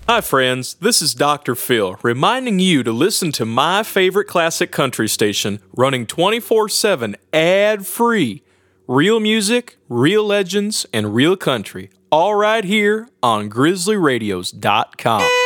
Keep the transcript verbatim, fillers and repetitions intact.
Hi, friends. This is Doctor Phil, reminding you to listen to my favorite classic country station, running twenty-four seven ad-free. Real music, real legends, and real country, all right here on grizzly radios dot com.